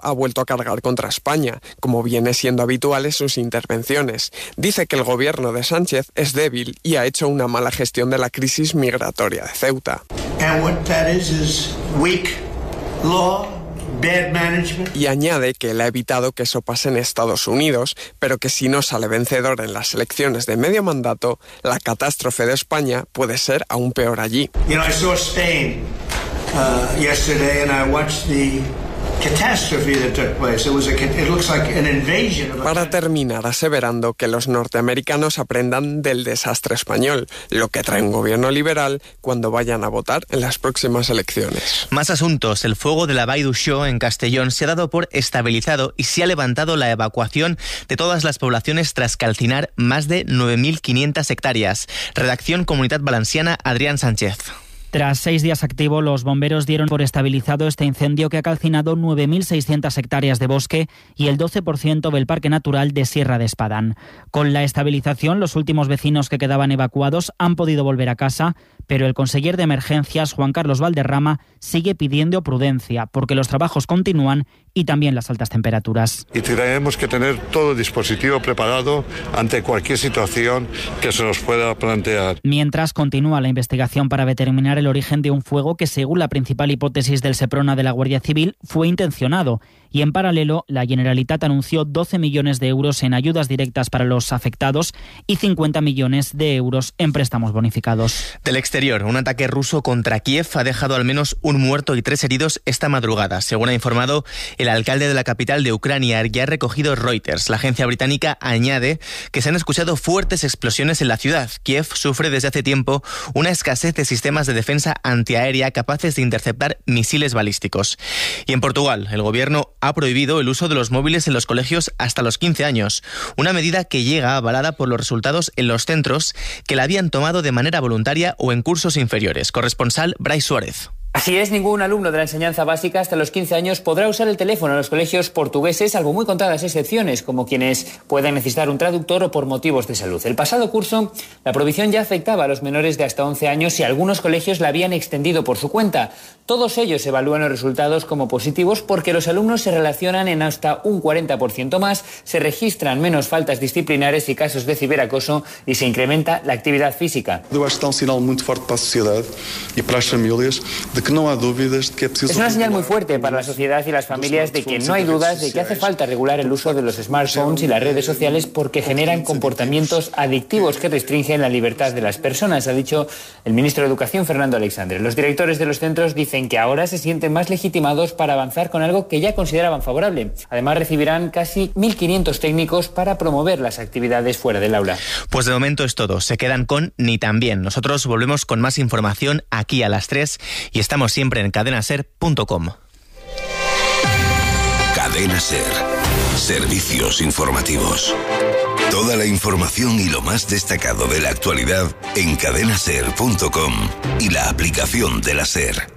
ha vuelto a cargar contra España, como viene siendo habitual en sus intervenciones. Dice que el gobierno de Sánchez es débil y ha hecho una mala gestión de la crisis migratoria de Ceuta. Y añade que él ha evitado que eso pase en Estados Unidos, pero que si no sale vencedor en las elecciones de medio mandato, la catástrofe de España puede ser aún peor allí. I saw Spain yesterday and I watched the catastrophe that took place. It looks like an invasion. Para terminar, aseverando que los norteamericanos aprendan del desastre español, lo que trae un gobierno liberal cuando vayan a votar en las próximas elecciones. Más asuntos. El fuego de la Vall d'Uixó en Castellón se ha dado por estabilizado y se ha levantado la evacuación de todas las poblaciones tras calcinar más de 9.500 hectáreas. Redacción Comunitat Valenciana, Adrián Sánchez. Tras 6 días activo, los bomberos dieron por estabilizado este incendio que ha calcinado 9.600 hectáreas de bosque y el 12% del Parque Natural de Sierra de Espadán. Con la estabilización, los últimos vecinos que quedaban evacuados han podido volver a casa, pero el conseller de Emergencias, Juan Carlos Valderrama, sigue pidiendo prudencia porque los trabajos continúan y también las altas temperaturas. Y tenemos que tener todo el dispositivo preparado ante cualquier situación que se nos pueda plantear. Mientras continúa la investigación para determinar el origen de un fuego que, según la principal hipótesis del Seprona de la Guardia Civil, fue intencionado. Y en paralelo, la Generalitat anunció 12 millones de euros en ayudas directas para los afectados y 50 millones de euros en préstamos bonificados. Del exterior, un ataque ruso contra Kiev ha dejado al menos un muerto y 3 heridos esta madrugada, según ha informado el alcalde de la capital de Ucrania, que ha recogido Reuters. La agencia británica añade que se han escuchado fuertes explosiones en la ciudad. Kiev sufre desde hace tiempo una escasez de sistemas de defensa antiaérea capaces de interceptar misiles balísticos. Y en Portugal, el gobierno ha prohibido el uso de los móviles en los colegios hasta los 15 años, una medida que llega avalada por los resultados en los centros que la habían tomado de manera voluntaria o en cursos inferiores. Corresponsal Brais Suárez. Así es, ningún alumno de la enseñanza básica hasta los 15 años podrá usar el teléfono en los colegios portugueses, salvo muy contadas excepciones, como quienes puedan necesitar un traductor o por motivos de salud. El pasado curso, la prohibición ya afectaba a los menores de hasta 11 años y algunos colegios la habían extendido por su cuenta. Todos ellos evalúan los resultados como positivos porque los alumnos se relacionan en hasta un 40% más, se registran menos faltas disciplinares y casos de ciberacoso y se incrementa la actividad física. Eu acho que está sinal muito forte para a sociedade e para as famílias de que no hay dudas de que es preciso. Es una señal muy fuerte para la sociedad y las familias de que no hay dudas de que hace falta regular el uso de los smartphones y las redes sociales porque generan comportamientos adictivos que restringen la libertad de las personas, ha dicho el ministro de Educación, Fernando Aleixandre. Los directores de los centros dicen que ahora se sienten más legitimados para avanzar con algo que ya consideraban favorable. Además, recibirán casi 1.500 técnicos para promover las actividades fuera del aula. Pues de momento es todo. Se quedan con Ni Tan Bien. Nosotros volvemos con más información aquí a las 3 y estamos siempre en cadenaser.com. Cadena Ser. Servicios informativos. Toda la información y lo más destacado de la actualidad en cadenaser.com y la aplicación de la Ser.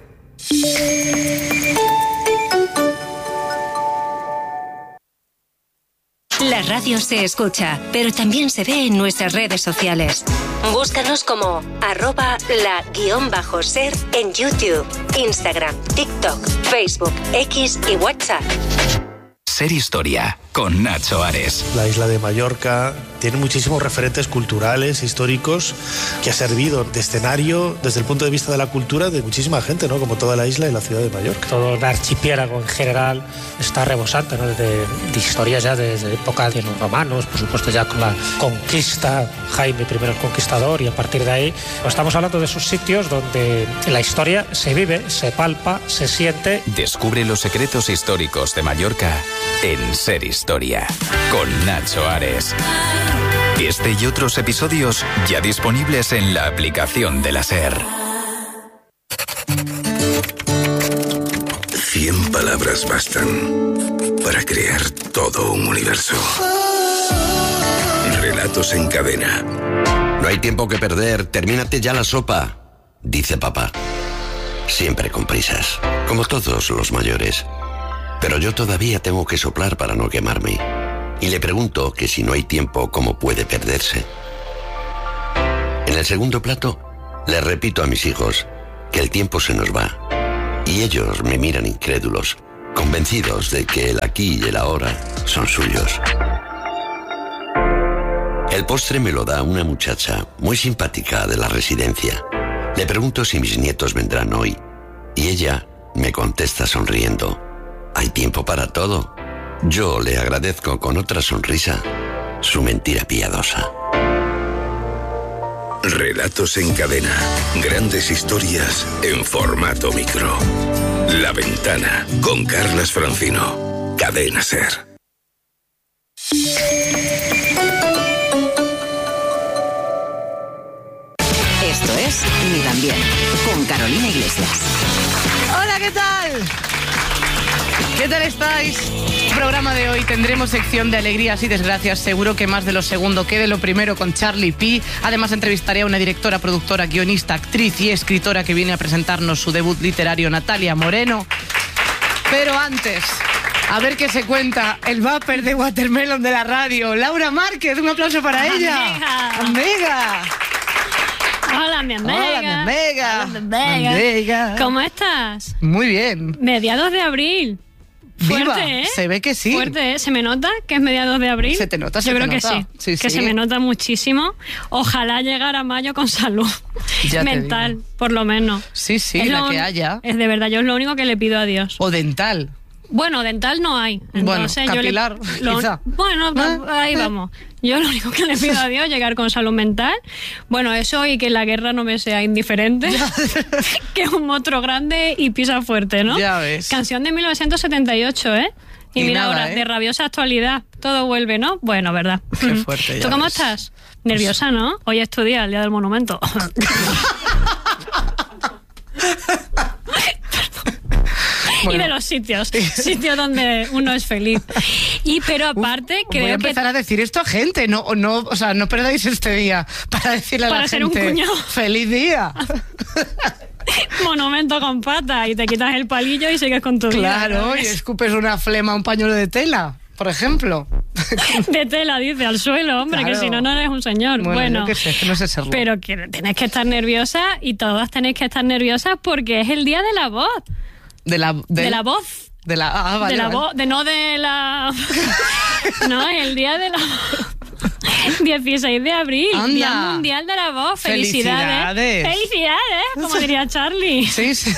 La radio se escucha, pero también se ve en nuestras redes sociales. Búscanos como @la_ser en YouTube, Instagram, TikTok, Facebook, X y WhatsApp. Ser Historia, con Nacho Ares. La isla de Mallorca tiene muchísimos referentes culturales, históricos, que ha servido de escenario desde el punto de vista de la cultura de muchísima gente, ¿no? Como toda la isla y la ciudad de Mallorca. Todo el archipiélago en general está rebosante, ¿no? de historias ya desde época de los romanos, por supuesto ya con la conquista, Jaime I el Conquistador, y a partir de ahí pues estamos hablando de esos sitios donde la historia se vive, se palpa, se siente. Descubre los secretos históricos de Mallorca en Ser Historia, con Nacho Ares. Este y otros episodios ya disponibles en la aplicación de la Ser. 100 palabras bastan para crear todo un universo. Relatos en cadena. No hay tiempo que perder, termínate ya la sopa, dice papá. Siempre con prisas, como todos los mayores. Pero yo todavía tengo que soplar para no quemarme. Y le pregunto que si no hay tiempo, ¿cómo puede perderse? En el segundo plato, le repito a mis hijos que el tiempo se nos va. Y ellos me miran incrédulos, convencidos de que el aquí y el ahora son suyos. El postre me lo da una muchacha muy simpática de la residencia. Le pregunto si mis nietos vendrán hoy y ella me contesta sonriendo: hay tiempo para todo. Yo le agradezco con otra sonrisa su mentira piadosa. Relatos en cadena. Grandes historias en formato micro. La Ventana, con Carlas Francino. Cadena SER. Esto es Ni tan bien, con Carolina Iglesias. Hola, ¿qué tal? ¿Qué tal estáis? El programa de hoy tendremos sección de alegrías y desgracias, seguro que más de lo segundo que de lo primero, con Charlie P. Además entrevistaré a una directora, productora, guionista, actriz y escritora que viene a presentarnos su debut literario, Natalia Moreno. Pero antes, a ver qué se cuenta el vapor de Watermelon de la radio, Laura Márquez. Un aplauso para ella. ¡Amiga! Hola, mi amiga. Hola, mi amiga. Hola, mi amiga. Amiga. ¿Cómo estás? Muy bien. Mediados de abril. Fuerte, Viva. ¿eh? Se ve que sí. Fuerte, ¿eh? ¿Se me nota que es mediados de abril? Se te nota, Yo creo que sí. Que se me nota muchísimo. Ojalá llegar a mayo con salud Ya mental, por lo menos. Sí, sí, es la que haya. Es de verdad, yo es lo único que le pido a Dios. O dental. Bueno, dental no hay. Entonces, bueno, capilar, quizá. Bueno, ahí vamos. Yo lo único que le pido a Dios es llegar con salud mental. Bueno, eso, y que la guerra no me sea indiferente. Que es un monstruo grande y pisa fuerte, ¿no? Ya ves. Canción de 1978, ¿eh? Y mira nada, ahora, de rabiosa actualidad. Todo vuelve, ¿no? Bueno, ¿verdad? Qué fuerte. ¿Tú ya cómo ves. estás? Nerviosa, ¿no? Hoy es tu día, el día del monumento. Bueno. Y de los sitios donde uno es feliz. Pero aparte, creo voy a empezar a decir esto a gente, o sea, no perdáis este día para decirle a la gente, un cuñado. ¡Feliz día! Monumento con pata, y te quitas el palillo y sigues con tu vida. Claro, y escupes una flema, un pañuelo de tela, por ejemplo. De tela, dice, al suelo, hombre, Claro. que si no, no eres un señor. Bueno, yo qué sé, que no sé serlo. Pero que tenés que estar nerviosa, y todas tenéis que estar nerviosas porque es el día de la voz. De la voz. Vale, de la vale. voz, no de la... No, es el día de la voz. 16 de abril, Anda. Día Mundial de la Voz. Felicidades. Felicidades, como diría Charlie. Sí, sí.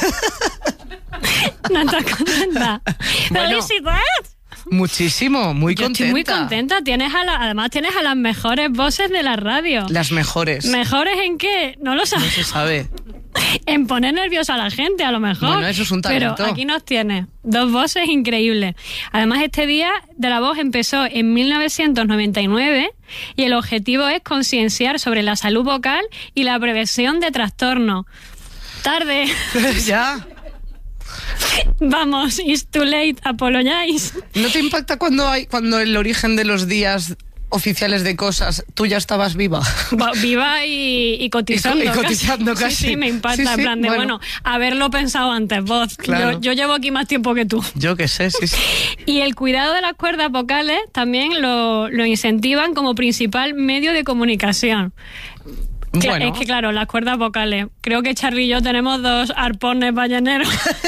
¿No estás contenta? Bueno, ¡Felicidades! Muchísimo, muy Yo contenta. estoy muy contenta. Además tienes a las mejores voces de la radio. Las mejores. ¿Mejores en qué? No lo sabes. No se sabe. En poner nerviosa a la gente, a lo mejor. Bueno, eso es un talento. Pero aquí nos tienes. Dos voces increíbles. Además, este Día de la Voz empezó en 1999 y el objetivo es concienciar sobre la salud vocal y la prevención de trastornos. Tarde. Ya. Vamos, it's too late, apologize. ¿No te impacta cuando el origen de los días oficiales de cosas, tú ya estabas viva? Viva y cotizando. Y cotizando casi. Sí, me impacta, Sí, sí, en plan de, bueno, haberlo pensado antes, vos. Claro. Yo llevo aquí más tiempo que tú. Yo qué sé, sí, sí. Y el cuidado de las cuerdas vocales también lo incentivan como principal medio de comunicación. Bueno. Es que, claro, las cuerdas vocales. Creo que Charly y yo tenemos dos arpones balleneros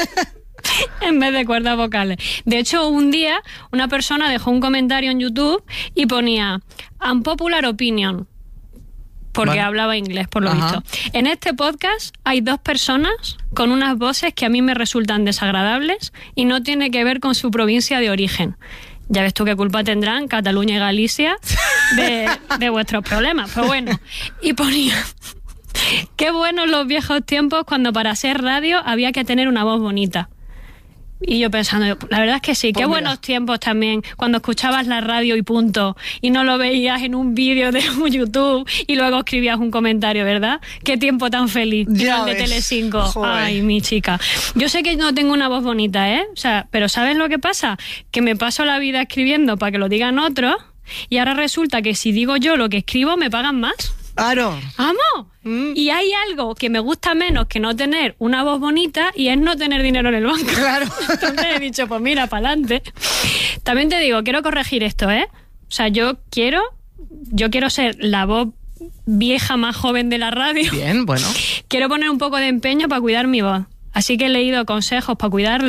en vez de cuerdas vocales. De hecho, un día una persona dejó un comentario en YouTube y ponía unpopular opinion, porque Vale. hablaba inglés, por lo Ajá. visto. En este podcast hay dos personas con unas voces que a mí me resultan desagradables y no tiene que ver con su provincia de origen. Ya ves tú qué culpa tendrán Cataluña y Galicia de vuestros problemas. Pero bueno, y ponía: qué buenos los viejos tiempos cuando para hacer radio había que tener una voz bonita. Y yo pensando, la verdad es que sí, Pues qué mira. buenos tiempos también, cuando escuchabas la radio y punto, y no lo veías en un vídeo de un YouTube y luego escribías un comentario, ¿verdad? Qué tiempo tan feliz. Ya el de ves. Telecinco. Joder. Ay, mi chica. Yo sé que no tengo una voz bonita, ¿eh? O sea, pero ¿sabes lo que pasa? Que me paso la vida escribiendo para que lo digan otros, y ahora resulta que si digo yo lo que escribo me pagan más. Claro. ¡Vamos! Y hay algo que me gusta menos que no tener una voz bonita, y es no tener dinero en el banco. Claro. Entonces he dicho, pues mira, para adelante. También te digo, quiero corregir esto, ¿eh? O sea, yo quiero ser la voz vieja más joven de la radio. Bien, bueno. Quiero poner un poco de empeño para cuidar mi voz. Así que he leído consejos para cuidarla.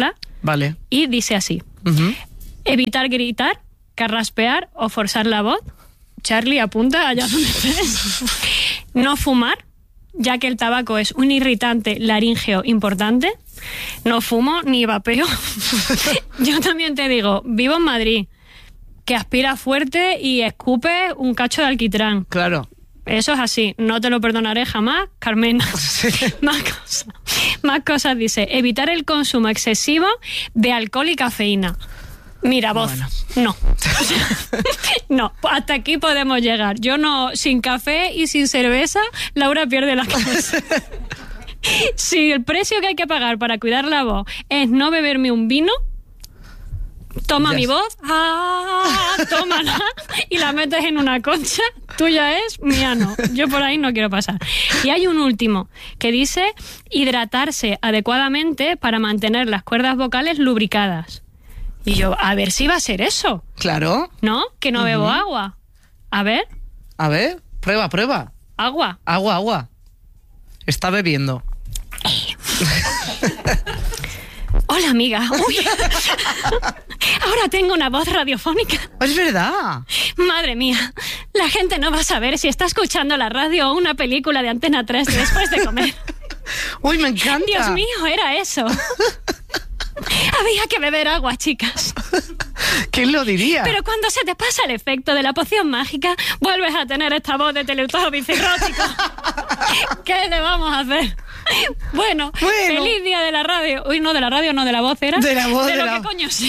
Vale. Y dice así. Evitar gritar, carraspear o forzar la voz. Charlie, apunta allá donde estés. No fumar, ya que el tabaco es un irritante laríngeo importante. No fumo ni vapeo. Yo también te digo, vivo en Madrid, que aspira fuerte y escupe un cacho de alquitrán. Claro. Eso es así, no te lo perdonaré jamás, Carmena. Sí. Más cosas, dice, evitar el consumo excesivo de alcohol y cafeína. Mira, voz, bueno. No. No, hasta aquí podemos llegar. Yo no, sin café y sin cerveza, Laura pierde la cabeza. Si el precio que hay que pagar para cuidar la voz es no beberme un vino, toma mi voz, tómala y la metes en una concha, tuya es, mía no. Yo por ahí no quiero pasar. Y hay un último que dice hidratarse adecuadamente para mantener las cuerdas vocales lubricadas. Y yo, a ver si va a ser eso. Claro. ¿No? Que no bebo agua. A ver. A ver, prueba. Agua. Agua. Está bebiendo. Hola, amiga. Uy. Ahora tengo una voz radiofónica. Es verdad. Madre mía. La gente no va a saber si está escuchando la radio o una película de Antena 3 después de comer. Uy, me encanta. Dios mío, era eso. Había que beber agua, chicas. ¿Quién lo diría? Pero cuando se te pasa el efecto de la poción mágica, vuelves a tener esta voz de Teletubby bicirrótico. ¿Qué le vamos a hacer? Bueno, feliz día de la radio. Uy, no, de la radio, no, de la voz era. De la voz. De lo que coño sea.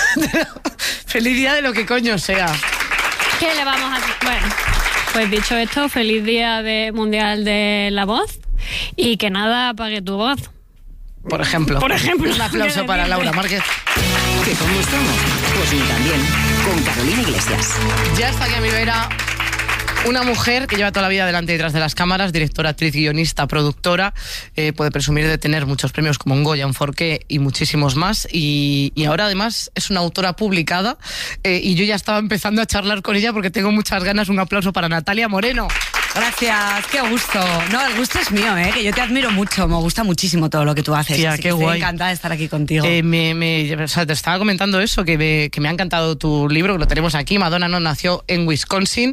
Feliz día de lo que coño sea. ¿Qué le vamos a hacer? Bueno, pues dicho esto, feliz día mundial de la voz. Y que nada apague tu voz. Por ejemplo. Un aplauso para Laura Márquez. ¿Que cómo estamos? Pues ni también, con Carolina Iglesias. Ya está aquí a mi vera una mujer que lleva toda la vida delante y detrás de las cámaras, directora, actriz, guionista, productora, puede presumir de tener muchos premios como un Goya, un Forqué y muchísimos más, y ahora además es una autora publicada, y yo ya estaba empezando a charlar con ella porque tengo muchas ganas. Un aplauso para Natalia Moreno. Gracias, qué gusto. No, el gusto es mío, que yo te admiro mucho, me gusta muchísimo todo lo que tú haces. Tía, así qué que guay. Estoy encantada de estar aquí contigo. O sea, te estaba comentando eso, que me ha encantado tu libro, que lo tenemos aquí. Madonna no nació en Wisconsin.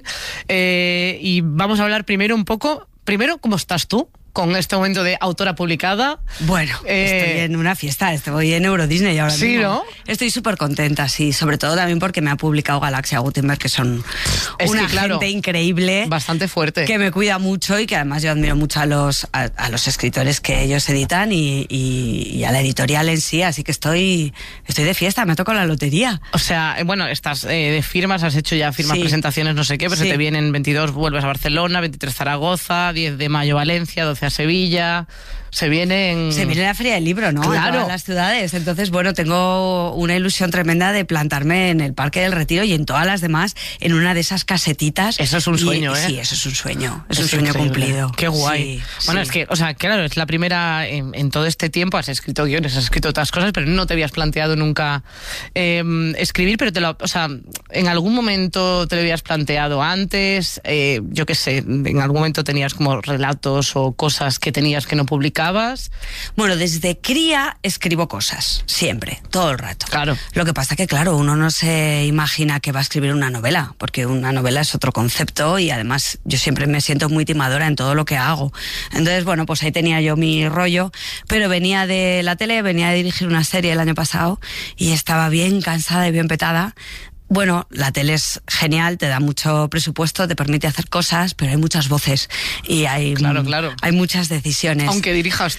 Y vamos a hablar primero, ¿cómo estás tú con este momento de autora publicada? Bueno, estoy en una fiesta, estoy en Euro Disney ahora mismo. Sí, ¿no? Estoy súper contenta, sí, sobre todo también porque me ha publicado Galaxia Gutenberg, que son gente increíble. Bastante fuerte. Que me cuida mucho y que además yo admiro mucho a los escritores que ellos editan y a la editorial en sí, así que estoy de fiesta, me ha tocado la lotería. O sea, bueno, estás de firmas, has hecho ya firmas, presentaciones, no sé qué, pero se te vienen 22, vuelves a Barcelona, 23 Zaragoza, 10 de mayo Valencia, 12 a Sevilla. Se viene la Feria del Libro, ¿no? Claro. En las ciudades. Entonces, bueno, tengo una ilusión tremenda de plantarme en el Parque del Retiro y en todas las demás, en una de esas casetitas. Eso es un sueño, Sí, eso es un sueño. Es un sueño increíble. cumplido. Qué guay. Sí, bueno, sí. es que, o sea, claro, es la primera en todo este tiempo. Has escrito guiones, has escrito otras cosas, pero no te habías planteado nunca escribir, pero o sea, en algún momento te lo habías planteado antes. Yo qué sé, en algún momento tenías como relatos o cosas que tenías que no publicabas. Bueno, desde cría escribo cosas, siempre, todo el rato. Claro. Lo que pasa que, claro, uno no se imagina que va a escribir una novela, porque una novela es otro concepto y además yo siempre me siento muy timadora en todo lo que hago. Entonces, bueno, pues ahí tenía yo mi rollo, pero venía de la tele, venía a dirigir una serie el año pasado y estaba bien cansada y bien petada. Bueno, la tele es genial, te da mucho presupuesto, te permite hacer cosas, pero hay muchas voces y hay muchas decisiones. Aunque dirijas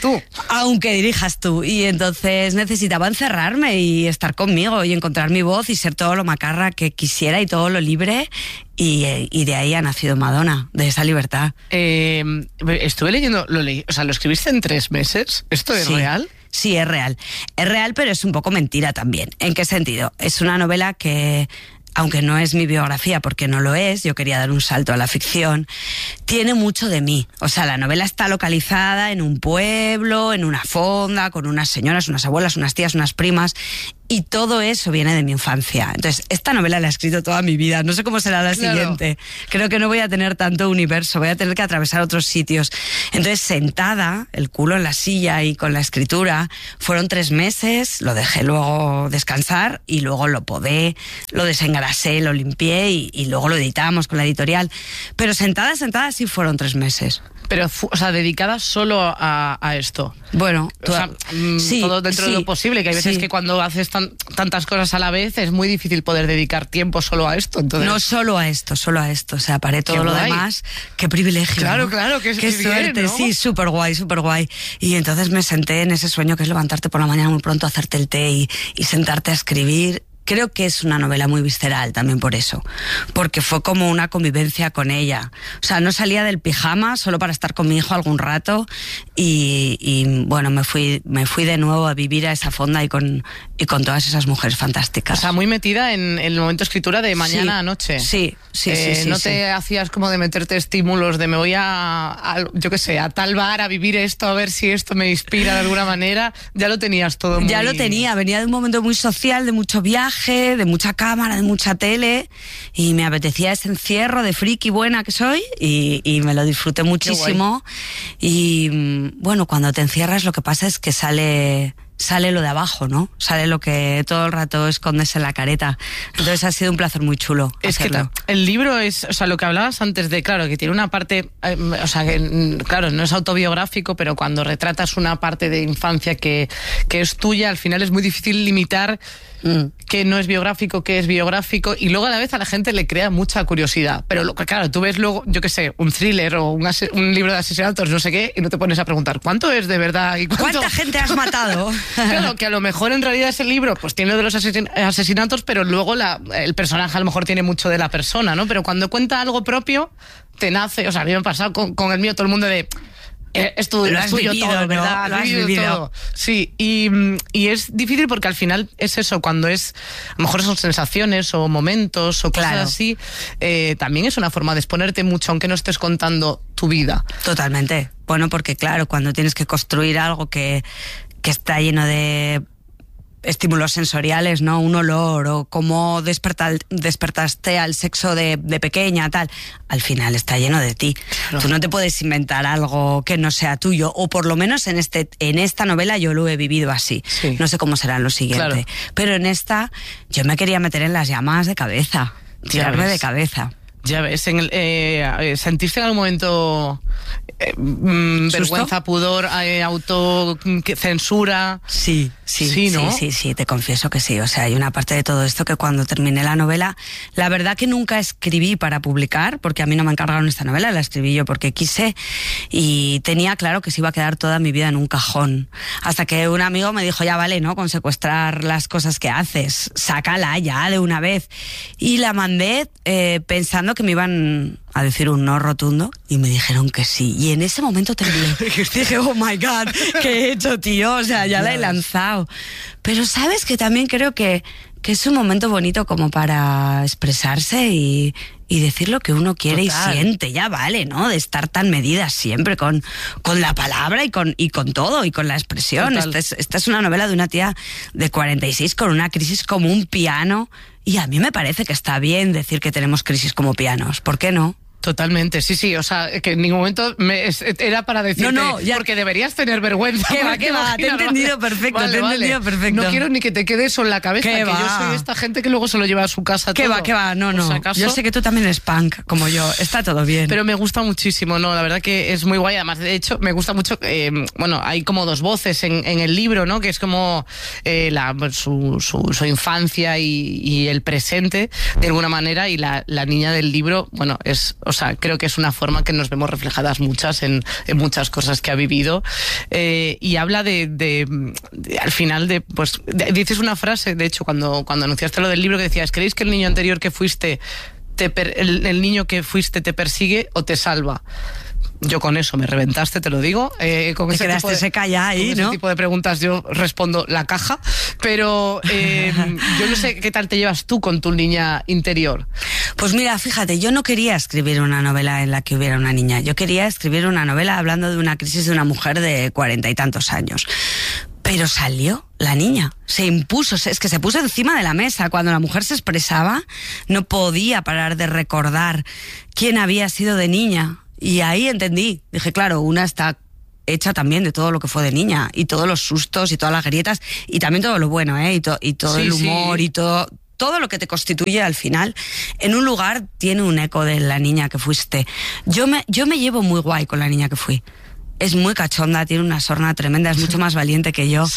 tú. Y entonces necesitaba encerrarme y estar conmigo y encontrar mi voz y ser todo lo macarra que quisiera y todo lo libre. Y de ahí ha nacido Madonna, de esa libertad. Estuve leyendo, lo escribiste en 3 meses. ¿Esto es real? Sí, es real. Es real, pero es un poco mentira también. ¿En qué sentido? Es una novela que, aunque no es mi biografía, porque no lo es, yo quería dar un salto a la ficción, tiene mucho de mí. O sea, la novela está localizada en un pueblo, en una fonda, con unas señoras, unas abuelas, unas tías, unas primas, Y todo eso viene de mi infancia. Entonces, esta novela la he escrito toda mi vida. No sé cómo será la siguiente. Creo que no voy a tener tanto universo. Voy a tener que atravesar otros sitios. Entonces, sentada, el culo en la silla y con la escritura, fueron 3 meses. Lo dejé luego descansar y luego lo podé, lo desengrasé, lo limpié y luego lo editamos con la editorial. Pero sentada sí fueron 3 meses. Pero, o sea, dedicada solo a esto. Bueno, sí, todo dentro de lo posible, que hay veces que cuando haces tantas cosas a la vez es muy difícil poder dedicar tiempo solo a esto. Entonces... No solo a esto, o sea, paré todo lo demás. Qué privilegio. Claro, ¿no? Claro, qué suerte, bien, ¿no? Sí, súper guay. Y entonces me senté en ese sueño que es levantarte por la mañana muy pronto, hacerte el té y sentarte a escribir. Creo que es una novela muy visceral también por eso, porque fue como una convivencia con ella. O sea, no salía del pijama solo para estar con mi hijo algún rato y bueno, me fui de nuevo a vivir a esa fonda y con todas esas mujeres fantásticas. O sea, muy metida en el momento de escritura de mañana a noche. Sí. No te hacías como de meterte estímulos de me voy yo qué sé, a tal bar a vivir esto, a ver si esto me inspira de alguna manera. Ya lo tenías todo muy... Ya lo tenía, venía de un momento muy social, de mucho viaje, de mucha cámara, de mucha tele, y me apetecía ese encierro de friki buena que soy y me lo disfruté muchísimo. Y bueno, cuando te encierras lo que pasa es que sale lo de abajo, ¿no? Sale lo que todo el rato escondes en la careta. Entonces ha sido un placer muy chulo hacerlo. Es que el libro es, o sea, lo que hablabas antes de, claro, que tiene una parte, o sea, que claro, no es autobiográfico, pero cuando retratas una parte de infancia que es tuya, al final es muy difícil limitar qué no es biográfico, qué es biográfico, y luego a la vez a la gente le crea mucha curiosidad. Pero lo que, claro, tú ves luego, yo qué sé, un thriller o un libro de asesinatos, no sé qué, y no te pones a preguntar ¿cuánto es de verdad? ¿Y ¿cuánta gente has matado? Claro, que a lo mejor en realidad ese libro pues tiene lo de los asesinatos, pero luego el personaje a lo mejor tiene mucho de la persona, ¿no? Pero cuando cuenta algo propio, te nace, o sea, a mí me ha pasado con el mío, todo el mundo de... Es tuyo vivido, todo, ¿no? ¿verdad? Lo has vivido todo. Sí, y es difícil porque al final es eso, cuando es, a lo mejor son sensaciones o momentos o cosas así, también es una forma de exponerte mucho, aunque no estés contando tu vida. Totalmente. Bueno, porque claro, cuando tienes que construir algo que está lleno de estímulos sensoriales, ¿no? Un olor o cómo despertaste al sexo de pequeña, tal. Al final está lleno de ti. Claro. Tú no te puedes inventar algo que no sea tuyo, o por lo menos en esta novela yo lo he vivido así. Sí. No sé cómo será en lo siguiente. Claro. Pero en esta yo me quería meter en las llamas de cabeza, tirarme de cabeza. Ya ves, ¿sentiste en algún momento vergüenza, pudor, autocensura? Sí, ¿no? Sí, te confieso que sí. O sea, hay una parte de todo esto que cuando terminé la novela, la verdad que nunca escribí para publicar, porque a mí no me encargaron esta novela, la escribí yo porque quise, y tenía claro que se iba a quedar toda mi vida en un cajón. Hasta que un amigo me dijo, ya vale, ¿no? Con secuestrar las cosas que haces, sácala ya de una vez. Y la mandé pensando que me iban a decir un no rotundo y me dijeron que sí. Y en ese momento temblé. Dije, oh my God, ¿qué he hecho, tío? O sea, ya la he lanzado. Pero sabes que también creo que es un momento bonito como para expresarse y decir lo que uno quiere. Total. Y siente, ya vale, ¿no? De estar tan medida siempre con la palabra y con todo, y con la expresión. Esta es una novela de una tía de 46 con una crisis como un piano, y a mí me parece que está bien decir que tenemos crisis como pianos. ¿Por qué no? Totalmente, sí, o sea, que en ningún momento era para decirte, no, ya, porque deberías tener vergüenza. ¿Qué va? Te he entendido perfecto, perfecto. No quiero ni que te quede eso en la cabeza, que yo soy esta gente que luego se lo lleva a su casa todo. ¿Qué va? No. Si yo sé que tú también eres punk, como yo, está todo bien. Pero me gusta muchísimo, ¿no? La verdad que es muy guay, además, de hecho, me gusta mucho, bueno, hay como 2 voces en el libro, ¿no? Que es como su infancia y el presente, de alguna manera, y la niña del libro, bueno, o sea, creo que es una forma que nos vemos reflejadas muchas en muchas cosas que ha vivido, y habla de al final dices una frase, de hecho, cuando anunciaste lo del libro, que decías, ¿creéis que el niño anterior que fuiste el niño que fuiste te persigue o te salva? Yo con eso me reventaste, te lo digo. Con te quedaste seca ya ahí, ¿no? Ese tipo de preguntas yo respondo la caja, pero yo no sé qué tal te llevas tú con tu niña interior. Pues mira, fíjate, yo no quería escribir una novela en la que hubiera una niña. Yo quería escribir una novela hablando de una crisis de una mujer de 40 y tantos años. Pero salió la niña, se impuso, es que se puso encima de la mesa. Cuando la mujer se expresaba, no podía parar de recordar quién había sido de niña. Y ahí entendí, dije, claro, una está hecha también de todo lo que fue de niña, y todos los sustos y todas las grietas, y también todo lo bueno, y todo el humor, y todo lo que te constituye al final. En un lugar tiene un eco de la niña que fuiste. Yo me llevo muy guay con la niña que fui. Es muy cachonda, tiene una sorna tremenda, es mucho más valiente que yo.